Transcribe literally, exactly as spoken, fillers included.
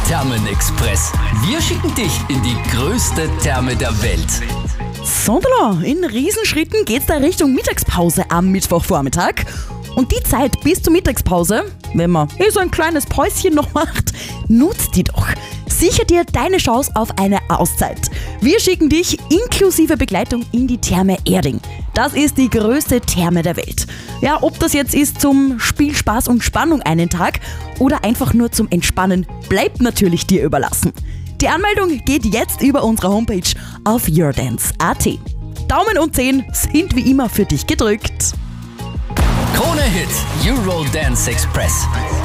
Thermenexpress. Wir schicken dich in die größte Therme der Welt. Sondela, in Riesenschritten geht's da Richtung Mittagspause am Mittwochvormittag. Und die Zeit bis zur Mittagspause, wenn man eh so ein kleines Päuschen noch macht, nutzt die doch. Sicher dir deine Chance auf eine Auszeit. Wir schicken dich inklusive Begleitung in die Therme Erding. Das ist die größte Therme der Welt. Ja, ob das jetzt ist zum Spiel, Spaß und Spannung einen Tag oder einfach nur zum Entspannen, bleibt natürlich dir überlassen. Die Anmeldung geht jetzt über unsere Homepage auf yourdance punkt a t. Daumen und Zehen sind wie immer für dich gedrückt. Krone Hit Eurodance Express.